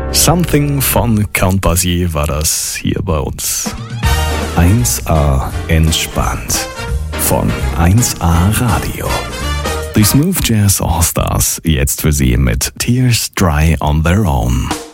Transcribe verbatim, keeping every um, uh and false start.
Something von Count Basie war das hier bei uns. eins A entspannt von eins A Radio. Die Smooth Jazz All Stars jetzt für Sie mit Tears Dry on Their Own.